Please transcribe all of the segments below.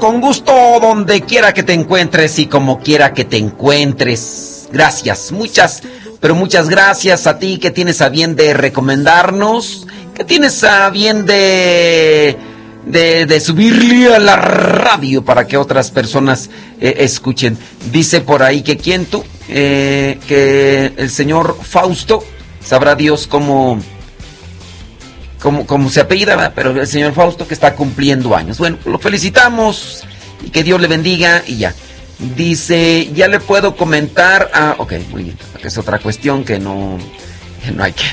con gusto, donde quiera que te encuentres y como quiera que te encuentres. Gracias, pero muchas gracias a ti que tienes a bien de recomendarnos, que tienes a bien de subirle a la radio para que otras personas escuchen. Dice por ahí que quién tú, que el señor Fausto, sabrá Dios cómo se apellida, ¿verdad? Pero el señor Fausto que está cumpliendo años. Bueno, lo felicitamos y que Dios le bendiga y ya. Dice, ya le puedo comentar. Ok, muy bien. Es otra cuestión que no hay que.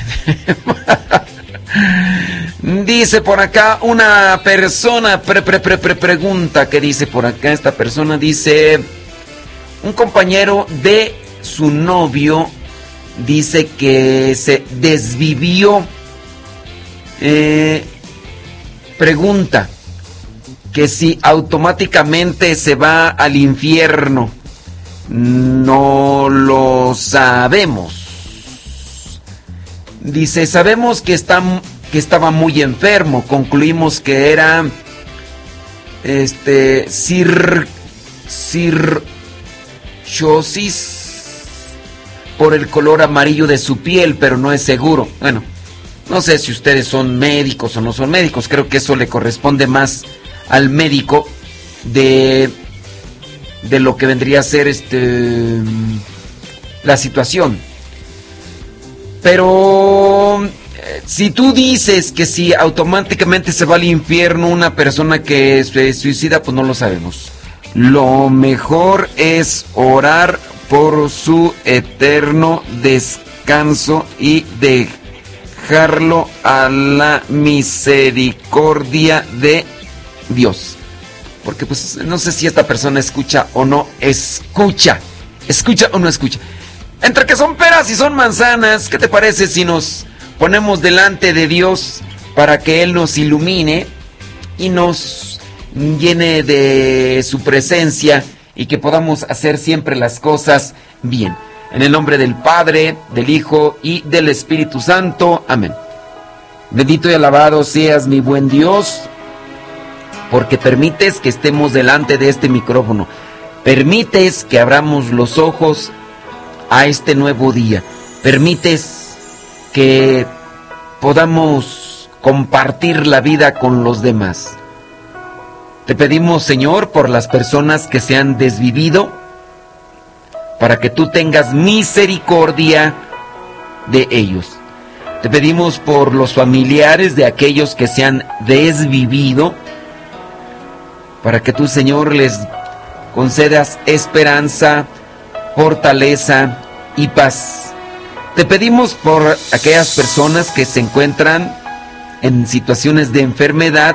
Dice por acá una persona, pregunta, que dice por acá esta persona, dice, un compañero de su novio dice que se desvivió. Pregunta que si automáticamente se va al infierno. No lo sabemos. Dice, sabemos que estaba muy enfermo. Concluimos que era cirrosis por el color amarillo de su piel, pero no es seguro. Bueno, no sé si ustedes son médicos o no son médicos. Creo que eso le corresponde más al médico de lo que vendría a ser la situación. Pero si tú dices que si automáticamente se va al infierno una persona que se suicida, pues no lo sabemos. Lo mejor es orar por su eterno descanso y dejarlo a la misericordia de Dios. Porque pues no sé si esta persona escucha o no escucha. Escucha o no escucha. Entre que son peras y son manzanas, ¿qué te parece si nos ponemos delante de Dios para que Él nos ilumine y nos llene de su presencia y que podamos hacer siempre las cosas bien? En el nombre del Padre, del Hijo y del Espíritu Santo. Amén. Bendito y alabado seas, mi buen Dios, porque permites que estemos delante de este micrófono. Permites que abramos los ojos a este nuevo día. Permites que podamos compartir la vida con los demás. Te pedimos, Señor, por las personas que se han desvivido, para que tú tengas misericordia de ellos. Te pedimos por los familiares de aquellos que se han desvivido, para que tú, Señor, les concedas esperanza, fortaleza y paz. Te pedimos por aquellas personas que se encuentran en situaciones de enfermedad,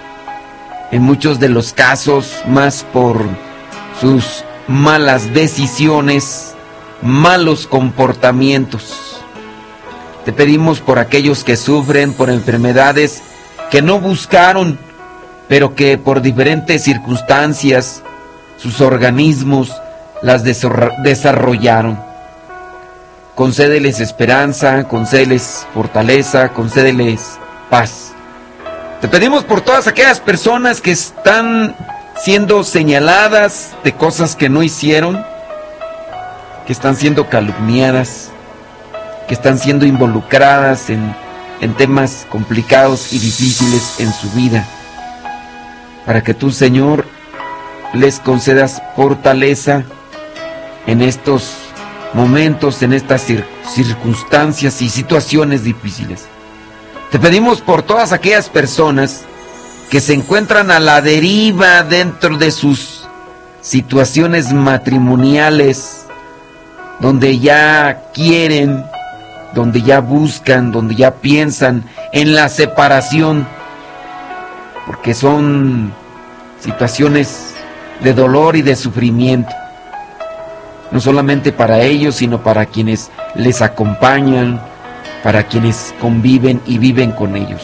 en muchos de los casos más por sus malas decisiones, malos comportamientos. Te pedimos por aquellos que sufren por enfermedades que no buscaron, pero que por diferentes circunstancias sus organismos las desarrollaron. Concédeles esperanza, concédeles fortaleza, concédeles paz. Te pedimos por todas aquellas personas que están siendo señaladas de cosas que no hicieron, que están siendo calumniadas, que están siendo involucradas en temas complicados y difíciles en su vida, para que tú, Señor, les concedas fortaleza en estos momentos, en estas circunstancias y situaciones difíciles. Te pedimos por todas aquellas personas que se encuentran a la deriva dentro de sus situaciones matrimoniales, donde ya quieren, donde ya buscan, donde ya piensan en la separación, porque son situaciones de dolor y de sufrimiento, no solamente para ellos, sino para quienes les acompañan, para quienes conviven y viven con ellos.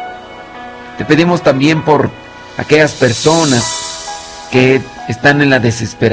Te pedimos también por aquellas personas que están en la desesperación,